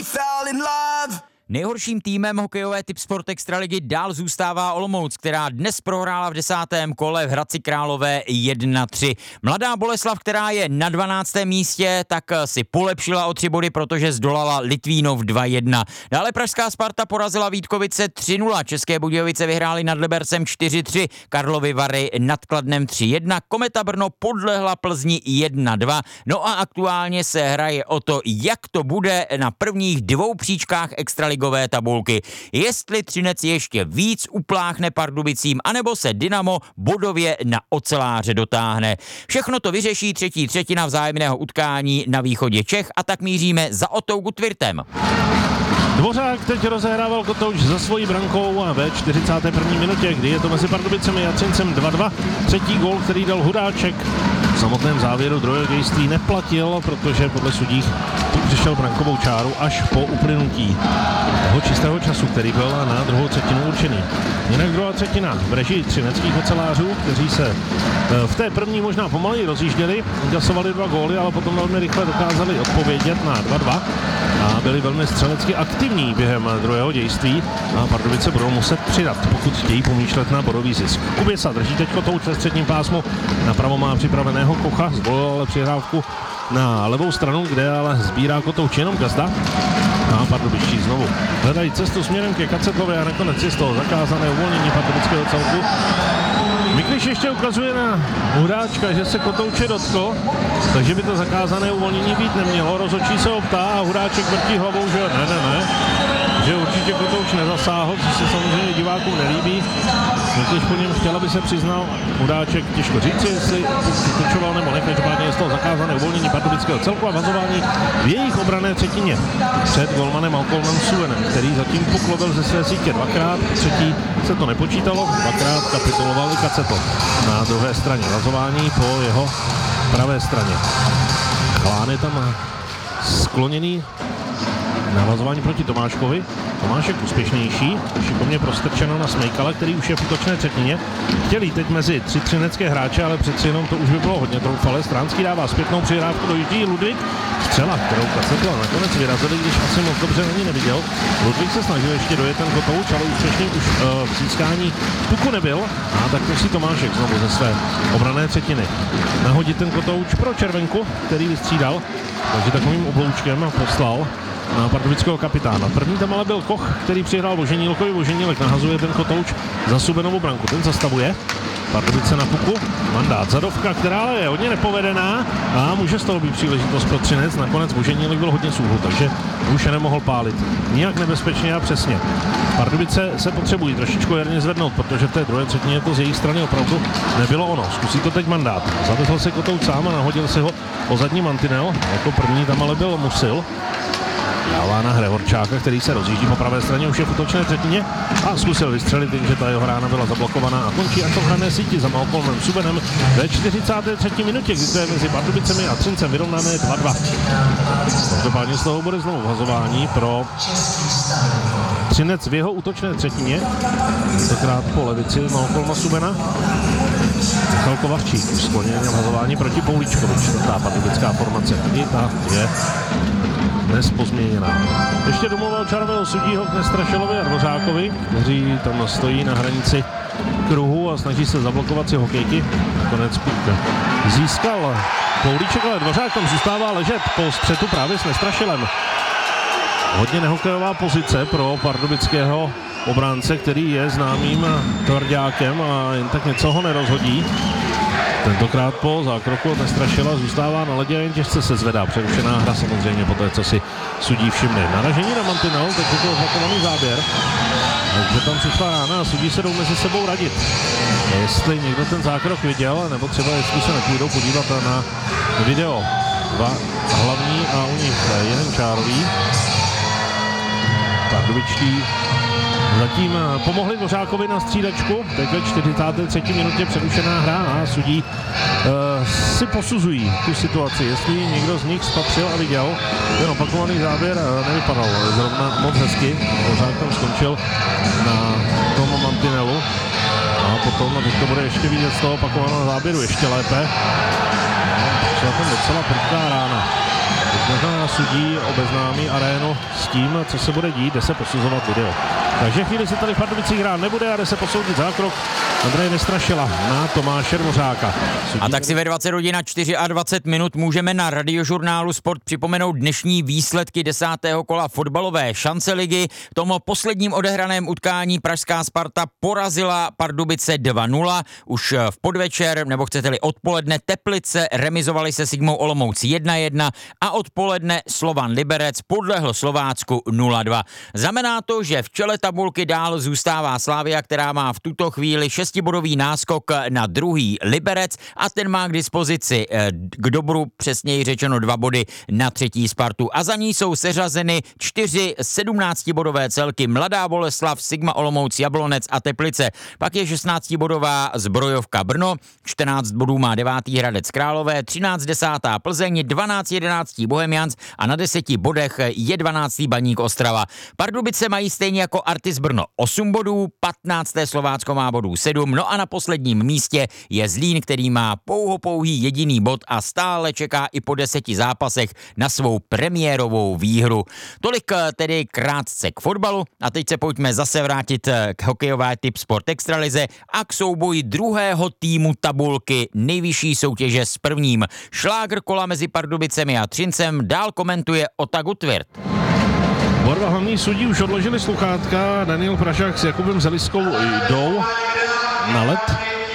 Nejhorším týmem hokejové Tipsport Extraligy dál zůstává Olomouc, která dnes prohrála v 10. kole v Hradci Králové 1-3. Mladá Boleslav, která je na 12. místě, tak si polepšila o 3 body, protože zdolala Litvínov 2-1. Dále pražská Sparta porazila Vítkovice 3-0, České Budějovice vyhrály nad Libercem 4-3, Karlovy Vary nad Kladnem 3-1, Kometa Brno podlehla Plzni 1-2. No a aktuálně se hraje o to, jak to bude na prvních 2 příčkách extraligové tabulky. Jestli Třinec ještě víc upláchne Pardubicím, anebo se Dynamo bodově na oceláře dotáhne. Všechno to vyřeší třetí třetina vzájemného utkání na východě Čech a tak míříme za Otou Gutwirtem. Dvořák teď rozehrával kotouč za svojí brankou a ve 41. minutě, kdy je to mezi Pardubicemi a Třincem 2-2. Třetí gól, který dal Hudáček, v samotném závěru druhého dějství neplatil, protože podle sudích přišel brankovou čáru až po uplynutí toho čistého času, který byl na druhou třetinu určený. Jinak druhá třetina v režii třineckých ocelářů, kteří se v té první možná pomaleji rozjížděli, inkasovali 2 góly, ale potom velmi rychle dokázali odpovědět na 2-2 a byli velmi střelecky aktivní během druhého dějství a Pardubice budou muset přidat, pokud chtějí pomýšlet na bodový zisk. Kuběsa drží teď kotouč ve středním pásmu, napravo má připraveného Kocha, zvolil ale přihrávku na levou stranu, kde ale sbírá kotouč jenom Gazda. A pardubičtí znovu hledají cestu směrem ke Kacetovi a nakonec je z toho zakázané uvolnění pardubického celku. Mikliš ještě ukazuje na Hudáčka, že se kotouče dotkl, takže by to zakázané uvolnění být nemělo. Rozhodčí se ho ptá a Hudáček vrtí hlavou, že ne, že určitě kotouč nezasáhl, což se samozřejmě divákům nelíbí. Mikliš po něm chtěl, aby se přiznal. Hudáček těžko říci, jestli překročoval nebo ne, každopádně je z toho zakázané uvolnění pardubického celku a vazování v jejich obranné třetině před golmanem Malcolmem Suvenem, který zatím poklovil ze své sítě 2krát, třetí se to nepočítalo, 2krát kapituloval i Kaceto. Na druhé straně vazování po jeho pravé straně. Chlán je tam skloněný navazování proti Tomáškovi. Tomášek úspěšnější, šikovně prostrčeno na Smejkala, který už je v útočné třetině. Chtěli teď mezi 3 třinecké hráče, ale přeci jenom to už by bylo hodně troufale. Stránský dává zpětnou přihrávku, dojíždí Ludvík. Střela, kterou Kaceto nakonec vyrazili, když asi moc dobře ani neviděl. Ludvík se snažil ještě dojet ten kotouč, ale úspěšný už v získání puku nebyl. A tak musí Tomášek znovu ze své obranné třetiny nahodit ten kotouč pro Červenku, který vystřídal. Takže takovým obloučkem poslal na pardubického kapitána. První tam ale byl Koch, který přihrál Voženílkovi. Voženílek nahazuje ten kotouč za Subenovu branku. Ten zastavuje. Pardubice na puku. Mandát zadovka, která je hodně nepovedená a může z toho být příležitost pro Třinec. Nakonec Voženílek byl hodně suhu, takže už je nemohl pálit. Nijak nebezpečně a přesně. Pardubice se potřebují trošičku jarně zvednout, protože v té druhé třetině to z jejich strany opravdu nebylo ono. Zkusí to teď Mandát. Zavezl se kotouč sám a nahodil si ho o zadní mantinel. Jako první tam ale byl Musil. Dává na Hrevorčáka, který se rozjíždí po pravé straně, už je v útočné třetině a zkusil vystřelit, jenže ta jeho rána byla zablokovaná a končí až v ochranné síti za Malcolmem Subenem ve 43. minutě, kdy to je mezi Pardubicemi a Třincem vyrovnané 2-2. Každopádně z toho bude znovu vhazování pro Třinec v jeho útočné třetině, tentokrát po levici Malcolma Subena. Michal Kovařčík už skloněný na vhazování proti Poulíčkovi, čtvrtá pardubická formace. I ta je dnes pozměněná. Ještě domluval čarového sudího k Nestrašilovi a Dvořákovi, kteří tam stojí na hranici kruhu a snaží se zablokovat si hokejky. Nakonec puk získal Poulíček, ale Dvořák tam zůstává ležet po střetu právě s Nestrašilem. Hodně nehokejová pozice pro pardubického obránce, který je známým tvrďákem a jen tak něco ho nerozhodí. Tentokrát po zákroku od Nestrašila zůstává na ledě a jen těžce se zvedá. Přerušená hra samozřejmě po té, co si sudí všimne. Naražení na mantinel, teď je to opakovaný záběr. Takže tam přišla rána a sudí se jdou mezi sebou radit. Jestli někdo ten zákrok viděl, nebo třeba jestli se nepůjdou podívat na video. 2 hlavní a u nich jeden čárový. Pardubičtí zatím pomohli Dvořákovi na střídačku. Teď ve 43. minutě přerušená hra a sudí si posuzují tu situaci. Jestli někdo z nich spatřil a viděl, ten opakovaný záběr nevypadal zrovna moc hezky. Dvořák tam skončil na tom mantinelu a potom teď to bude ještě vidět z toho opakovaného záběru ještě lépe. Přišla tam docela prudká rána. Možná sudí obeznámí arénu s tím, co se bude dít, jde se posuzovat video. Takže chvíli se tady v Pardubicích hrát nebude a jde se posoudit zákrok Andreje Nestrašila na Tomáše Dvořáka. A tak si ve 20 hodin a 24 minut můžeme na radiožurnálu Sport připomenout dnešní výsledky 10. kola fotbalové šance ligy. V tom posledním odehraném utkání pražská Sparta porazila Pardubice 2-0. Už v podvečer, nebo chcete-li odpoledne, Teplice remizovali se Sigmou Olomouc 1-1 a odpoledne Slovan Liberec podlehl Slovácku 0-2. Znamená to, že v čele tabulky dál zůstává Slavia, která má v tuto chvíli 6bodový náskok na druhý Liberec a ten má k dispozici k dobru přesněji řečeno 2 body na třetí Spartu. A za ní jsou seřazeny 4 17bodové celky Mladá Boleslav, Sigma Olomouc, Jablonec a Teplice. Pak je 16bodová Zbrojovka Brno, 14 bodů má 9. Hradec Králové, 13 10. Plzeň, 12 11. Bohemians a na 10 bodech je 12. Baník Ostrava. Pardubice mají stejně jako Artis Brno 8 bodů, 15. Slovácko má bodů 7, no a na posledním místě je Zlín, který má pouhý jediný bod a stále čeká i po 10 zápasech na svou premiérovou výhru. Tolik tedy krátce k fotbalu a teď se pojďme zase vrátit k hokejové Tip Sport Extralize a k souboji druhého týmu tabulky nejvyšší soutěže s prvním. Šlágr kola mezi Pardubicemi a Třincem dál komentuje Ota Gutwirth. Oba dva hlavní sudí už odložili sluchátka, Daniel Pražák s Jakubem Zeliskou jdou na led.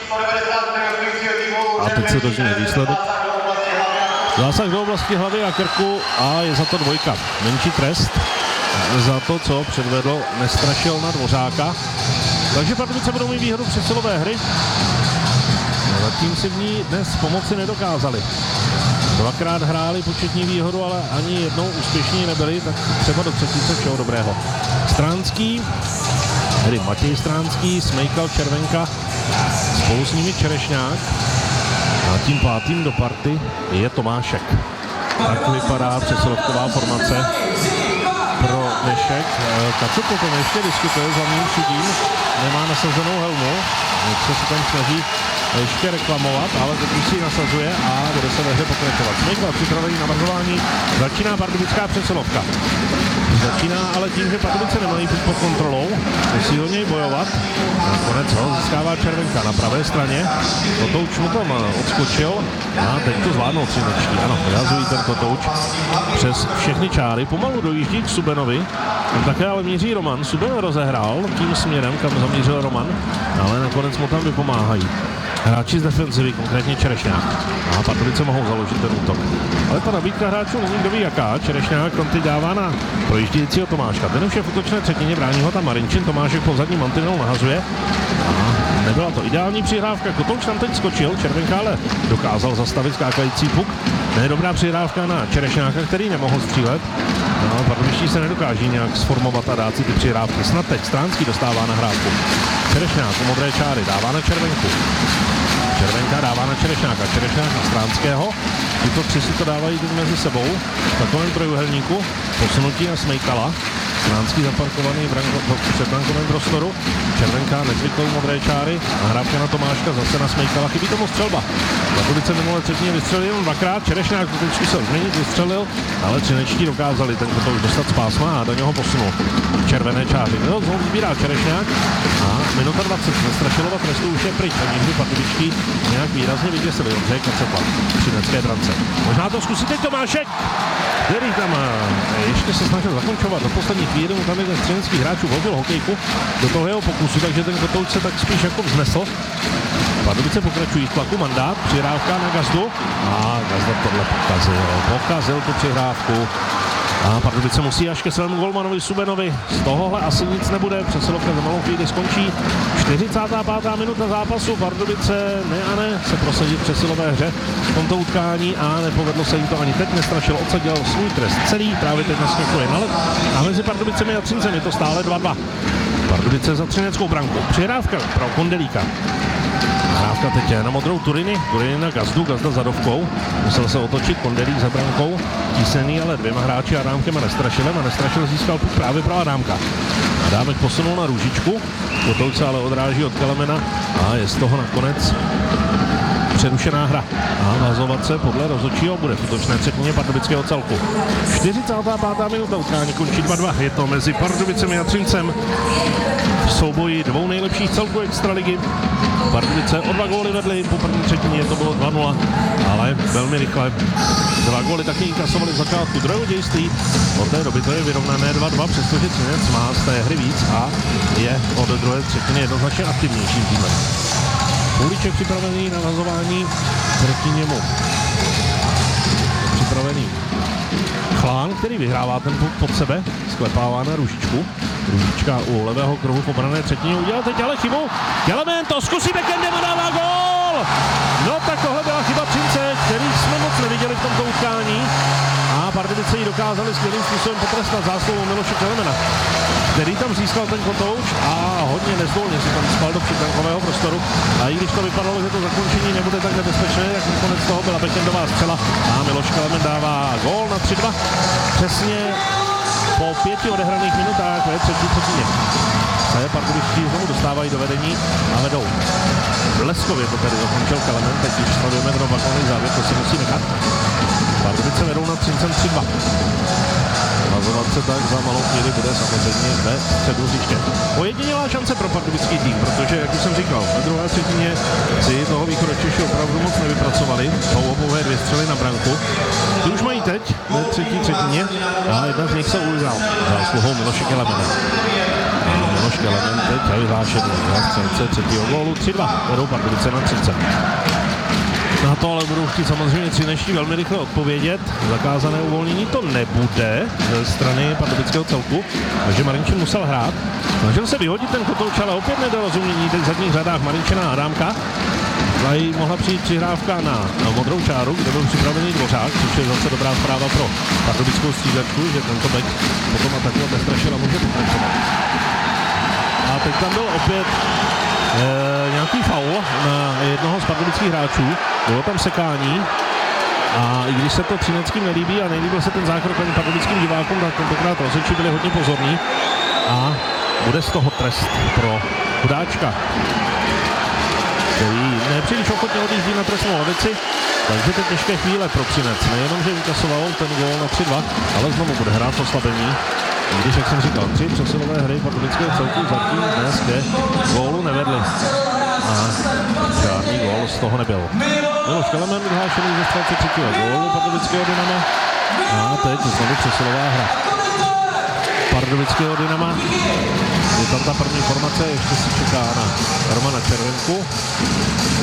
A teď se dozvíme výsledek. Zásah do oblasti hlavy a krku a je za to 2. Menší trest za to, co předvedl Nestrašil na Dvořáka. Takže Pardubice budou mít výhodu přesilové hry. Zatím si v ní dnes pomoci nedokázali. 2krát hráli početní výhodu, ale ani jednou úspěšní nebyli, tak třeba do třetíce všeho dobrého. Stránský, tedy Matěj Stránský, Smejkal, Červenka, spolu s nimi Čerešňák a tím 5. do party je Tomášek. Tak vypadá přesilovková formace pro dnešek. Kacuk o tom ještě diskutuje s hlavním sudím, nemá nasazenou helmu, něco se tam snaží ještě reklamovat, ale teď už si ji nasazuje a bude se ve hře pokračovat. Smejkal připravený na mařování, začíná pardubická přesilovka. Začíná ale tím, že Pardubice nemají pod kontrolou, musí o něj bojovat. Nakonec ho získává Červenka na pravé straně. Kotouč mu tam odskočil a teď to zvládnou Třinečtí. Ano, vyhazují ten Kotouč přes všechny čáry. Pomalu dojíždí k Subenovi. Také ale míří Roman. Suben rozehrál tím směrem, kam zamířil Roman, ale nakonec mu tam vypomáhají hráči z defenzivy, konkrétně Čerešňák. A Pardubice mohou založit ten útok. Ale ta nabídka hráčů není kdo ví jaká. Čerešňák tam teď dává na projíždějícího Tomáška. Ten už je v útočné třetině, brání ho tam Marinčin. Tomášek po zadní mantinelu nahazuje. A nebyla to ideální přihrávka. Kotouč tam teď skočil, Červenka ale dokázal zastavit skákající puk. Nedobrá přihrávka na Čerešňáka, který nemohl střílet. No, Pardubičtí se nedokáží nějak sformovat a dát si ty přihrávky. Snad teď Stránský dostává nahrávku. Čerešňák u modré čáry dává na Červenku. Červenka dává na Čerešňáka, Čerešňák na Stránského. Tyto tři si to dávají teď mezi sebou. V takovém trojuhelníku posunutí na Smejkala. Stránský zaparkovaný v předbrankovém prostoru. Červenka nezvyklou modré čáry. Nahrávka na Tomáška, zase na Smejkala. Chybí tomu střelba. Pardubice minulé třetině vystřelil jenom 2krát. Čerešňák to teď zkusil změnit, vystřelil, ale Třinečtí dokázali ten Kotouč dostat z pásma a do něho posunul. Červené čáry. No, znovu vybírá Čerešňák a minuta 20. Nestrašilova trestu už je pryč. Aniž by Pardubičtí nějak výrazně vyděsili. Dobře, Kacetla v třinecké brance. Možná to zkusí teď Tomášek, který tam ještě se snažil zakončovat. Do poslední chvíli mu tam jeden z třineckých hráčů vložil hokejku do toho jeho pokusu, takže ten Kotouč se tak spíš jako vznesl. Pardubice pokračují v tlaku, mandát, přihrávka na Gazdu a Gazda tohle pokazil tu přihrávku. A Pardubice musí až ke svému golmanovi Subenovi. Z tohohle asi nic nebude, přesilovka za malou chvíli skončí. 45. minuta zápasu, Pardubice ne se prosadí v přesilové hře v tomto utkání a nepovedlo se jim to ani teď. Nestrašil, odsadil svůj trest celý, právě teď naskakuje na led a mezi Pardubicemi a Třincem je to stále 2-2. Pardubice za třineckou branku, přihrávka pro Kondelíka. Nahrávka teď je na modrou Turiny na Gazdu, Gazda zadovkou, musel se otočit, Kondelík za brankou, tísený ale 2 hráči Adámkem a Nestrašilem a Nestrašil získal puk právě pro Adámka. Adámek posunul na Růžičku, Kotouč se ale odráží od Kelemena a je z toho nakonec přerušená hra. A vazovat se podle rozhodčího bude v útočné třetině pardubického celku. 45. minuta utkání končí 2-2. Je to mezi Pardubicemi a Třincem v souboji dvou nejlepších celků extraligy. Pardubice o 2 góly vedly, po první třetině to bylo 2-0, ale velmi rychle 2 góly taky inkasovali v začátku druhého dějství. Od té doby to je vyrovnané 2-2, přestože Třinec má z té hry víc a je od druhé třetiny jednoznačně aktivnějším týmem. Půlíček připravený na vazování proti němu. Připravený Chlán, který vyhrává ten pod sebe, sklepává na Růžičku. Růžička u levého kruhu v obrané třetině udělal teď ale chybu. Kelemen to zkusí backendem a dává gól! No tak tohle byla chyba Třince, který jsme moc neviděli v tomto utkání. A Pardubice ji dokázali skvělým způsobem potrestat zásluhou Miloše Kelemena, který tam získal ten kotouč a hodně nezdolně si tam spal do přibrankového prostoru. A i když to vypadalo, že to zakončení nebude tak nebezpečné, tak nakonec toho byla backendová střela a Miloš Kelemen dává gól na 3-2. Přesně po 5 odehraných minutách ve třetí třetině se pardubičtí znovu dostávají do vedení a vedou. Bleskově to tedy dokončil Kelemen, teď už sledujeme ten opakovaný závěr, to si musí nechat. Pardubice vedou nad Třincem 3-2. Vazovat se tak za malou chvíli bude samozřejmě ve středu hřiště. Ojedinělá šance pro pardubický tým, protože, jak už jsem říkal, ve druhé třetině si toho Východočeši opravdu moc nevypracovali. Pouhé 2 střely na branku. Ty už mají teď ve třetí třetině a jedna z nich se uvěřil zásluhou Miloše Kelemena. Miloš Kelemen teď je vyhlášený za střelce třetího gólu 3-2. Vedou Pardubice na Třince. Na to ale budou chtít samozřejmě Třinečtí velmi rychle odpovědět. Zakázané uvolnění to nebude ze strany pardubického celku, takže Marinčin musel hrát. Snažil se vyhodit ten kotouč, ale opět nedorozumění teď v zadních řadách Marinčina a Adámka. Tady mohla přijít přihrávka na modrou čáru, kde byl připravený Dvořák, což je zase dobrá zpráva pro pardubickou střídačku, že tento back potom atakovat nestrašil a může pokračovat. A teď tam byl opět nějaký faul na jednoho z pardubických hráčů, bylo tam sekání a i když se to třineckým nelíbí a nelíbil se ten zákrok ani pardubickým divákům, tak tentokrát rozhodčí byli hodně pozorní a bude z toho trest pro Hudáčka, který nepříliš ochotně odjíždí na trestnou lavici, takže to těžké chvíle pro Třinec. Nejenom, že vykasoval ten gól na 3-2, ale znovu bude hrát oslabení. Když, jak jsem říkal, 3 přesilové hry pardubického celku zatím dnes ke gólu nevedli. A žádný gól z toho nebyl. Miloš Kelemen vyhlášený ze střelce třetího gólu pardubického Dynama. A teď znovu přesilová hra pardubického Dynama. Je tam ta první formace, ještě si čeká na Romana Červenku.